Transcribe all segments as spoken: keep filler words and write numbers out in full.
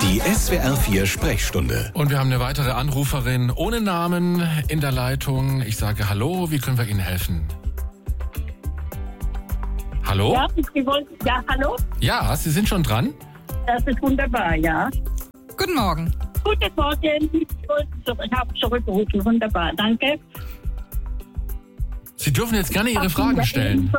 Die S W R vier Sprechstunde. Und wir haben eine weitere Anruferin ohne Namen in der Leitung. Ich sage Hallo, wie können wir Ihnen helfen? Hallo? Ja, Sie wollten, ja, hallo? Ja, Sie sind schon dran? Das ist wunderbar, ja. Guten Morgen. Guten Morgen. Ich habe zurückgerufen. Wunderbar, danke. Sie dürfen jetzt gerne Ihre Fragen stellen.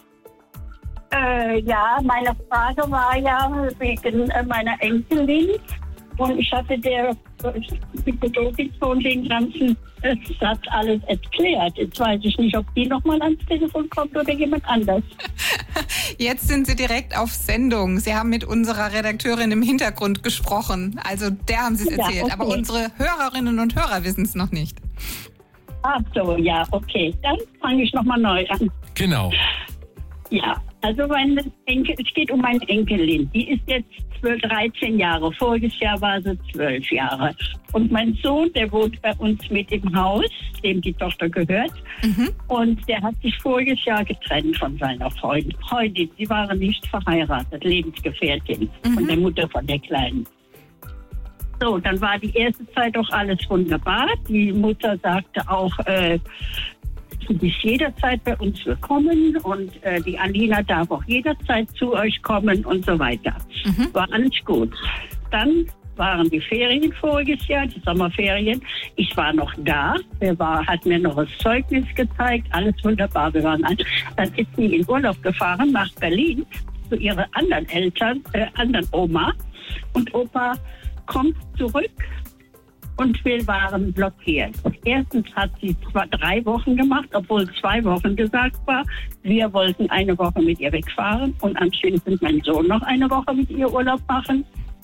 Äh, ja, meine Frage war ja wegen äh, meiner Enkelin. Und ich hatte der Pädagogin von den ganzen äh, Satz alles erklärt. Jetzt weiß ich nicht, ob die nochmal ans Telefon kommt oder jemand anders. Jetzt sind Sie direkt auf Sendung. Sie haben mit unserer Redakteurin im Hintergrund gesprochen. Also der haben Sie es erzählt. Ja, okay. Aber unsere Hörerinnen und Hörer wissen es noch nicht. Ach so, ja, okay. Dann fange ich nochmal neu an. Genau. Ja, also meine Enkel, es geht um meine Enkelin. Die ist jetzt zwölf, dreizehn Jahre. Voriges Jahr war sie zwölf Jahre. Und mein Sohn, der wohnt bei uns mit im Haus, dem die Tochter gehört. Mhm. Und der hat sich voriges Jahr getrennt von seiner Freundin. Freundin, sie waren nicht verheiratet, Lebensgefährtin mhm. von der Mutter von der Kleinen. So, dann war die erste Zeit auch alles wunderbar. Die Mutter sagte auch, äh, du bist jederzeit bei uns willkommen und äh, die Alina darf auch jederzeit zu euch kommen und so weiter. Mhm. War alles gut. Dann waren die Ferien voriges Jahr, die Sommerferien. Ich war noch da. Er war, hat mir noch das Zeugnis gezeigt. Alles wunderbar. Wir waren an. Dann ist sie in Urlaub gefahren nach Berlin zu ihren anderen Eltern, äh, anderen Oma. Und Opa kommt zurück. Und wir waren blockiert. Erstens hat sie zwar drei Wochen gemacht, obwohl zwei Wochen gesagt war. Wir wollten eine Woche mit ihr wegfahren und anschließend mein Sohn noch eine Woche mit ihr Urlaub machen.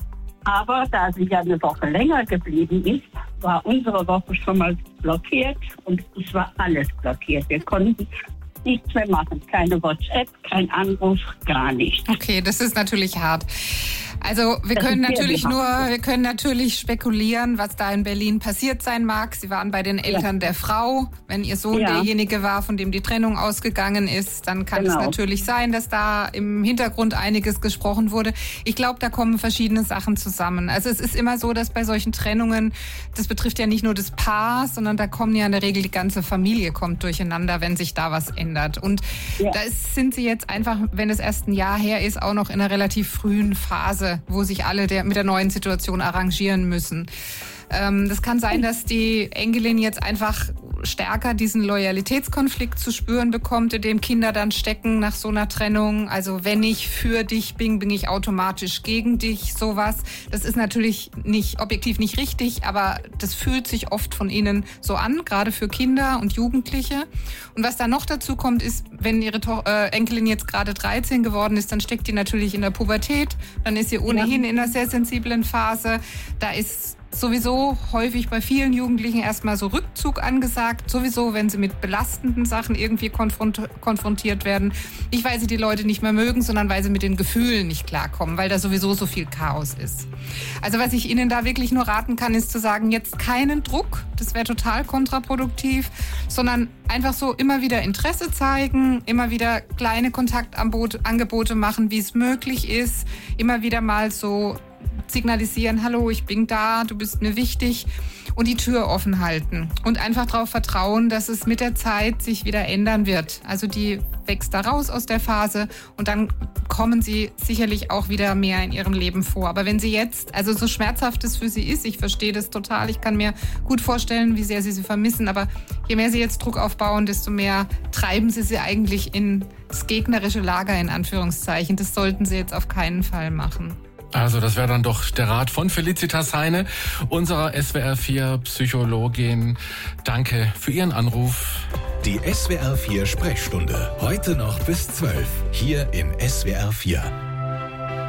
Aber da sie ja eine Woche länger geblieben ist, war unsere Woche schon mal blockiert und es war alles blockiert. Wir konnten nichts mehr machen. Keine WhatsApp, kein Anruf, gar nichts. Okay, das ist natürlich hart. Also wir können natürlich nur, wir können natürlich spekulieren, was da in Berlin passiert sein mag. Sie waren bei den Eltern ja. der Frau. Wenn Ihr Sohn ja. derjenige war, von dem die Trennung ausgegangen ist, dann kann genau. es natürlich sein, dass da im Hintergrund einiges gesprochen wurde. Ich glaube, da kommen verschiedene Sachen zusammen. Also es ist immer so, dass bei solchen Trennungen, das betrifft ja nicht nur das Paar, sondern da kommen ja in der Regel die ganze Familie kommt durcheinander, wenn sich da was ändert. Und ja. da ist, sind Sie jetzt einfach, wenn es erst ein Jahr her ist, auch noch in einer relativ frühen Phase, wo sich alle der, mit der neuen Situation arrangieren müssen. Ähm, das kann sein, dass die Enkelin jetzt einfach stärker diesen Loyalitätskonflikt zu spüren bekommt, in dem Kinder dann stecken nach so einer Trennung. Also wenn ich für dich bin, bin ich automatisch gegen dich, sowas. Das ist natürlich nicht objektiv nicht richtig, aber das fühlt sich oft von ihnen so an, gerade für Kinder und Jugendliche. Und was da noch dazu kommt, ist, wenn ihre to- äh, Enkelin jetzt gerade dreizehn geworden ist, dann steckt die natürlich in der Pubertät, dann ist sie ohnehin ja. in einer sehr sensiblen Phase. Da ist sowieso häufig bei vielen Jugendlichen erstmal so Rückzug angesagt, sowieso, wenn sie mit belastenden Sachen irgendwie konfront- konfrontiert werden. Nicht, weil sie die Leute nicht mehr mögen, sondern weil sie mit den Gefühlen nicht klarkommen, weil da sowieso so viel Chaos ist. Also was ich Ihnen da wirklich nur raten kann, ist zu sagen, jetzt keinen Druck, das wäre total kontraproduktiv, sondern einfach so immer wieder Interesse zeigen, immer wieder kleine Kontaktangebote machen, wie es möglich ist, immer wieder mal so signalisieren, hallo, ich bin da, du bist mir wichtig und die Tür offen halten und einfach darauf vertrauen, dass es mit der Zeit sich wieder ändern wird. Also die wächst da raus aus der Phase und dann kommen sie sicherlich auch wieder mehr in ihrem Leben vor. Aber wenn sie jetzt, also so schmerzhaft es für sie ist, ich verstehe das total, ich kann mir gut vorstellen, wie sehr sie sie vermissen, aber je mehr sie jetzt Druck aufbauen, desto mehr treiben sie sie eigentlich in das gegnerische Lager, in Anführungszeichen. Das sollten sie jetzt auf keinen Fall machen. Also das wäre dann doch der Rat von Felicitas Heine, unserer S W R vier Psychologin. Danke für Ihren Anruf. Die S W R vier Sprechstunde, heute noch bis zwölf, hier in S W R vier.